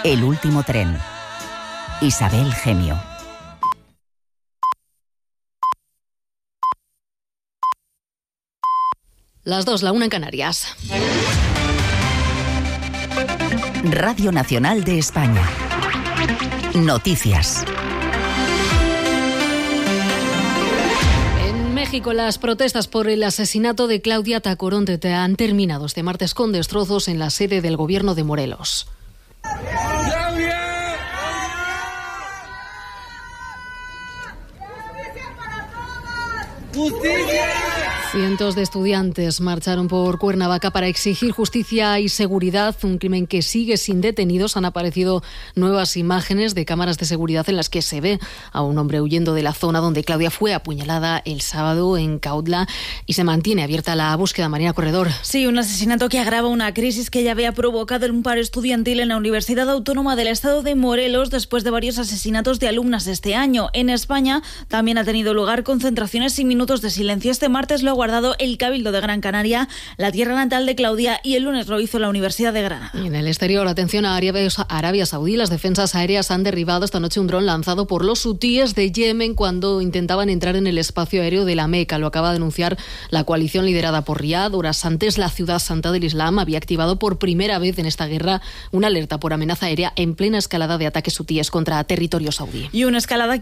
El último tren. Isabel Gemio. Las 2, la 1 en Canarias. Radio Nacional de España. Noticias. En México, las protestas por el asesinato de Claudia Tacoronte han terminado este martes con destrozos en la sede del gobierno de Morelos. ¡Justicia! Cientos de estudiantes marcharon por Cuernavaca para exigir justicia y seguridad, un crimen que sigue sin detenidos. Han aparecido nuevas imágenes de cámaras de seguridad en las que se ve a un hombre huyendo de la zona donde Claudia fue apuñalada el sábado en Cautla, y se mantiene abierta la búsqueda. Marina Corredor. Sí, un asesinato que agrava una crisis que ya había provocado un paro estudiantil en la Universidad Autónoma del Estado de Morelos después de varios asesinatos de alumnas este año. En España también ha tenido lugar concentraciones y minutos de silencio. Este martes lo ha guardado el Cabildo de Gran Canaria, la tierra natal de Claudia, y el lunes lo hizo la Universidad de Granada. Y en el exterior, atención a Arabia Saudí. Las defensas aéreas han derribado esta noche un dron lanzado por los hutíes de Yemen cuando intentaban entrar en el espacio aéreo de la Meca. Lo acaba de anunciar la coalición liderada por Riad. Horas antes, la ciudad santa del Islam había activado por primera vez en esta guerra una alerta por amenaza aérea en plena escalada de ataques hutíes contra territorio saudí. Y una escalada que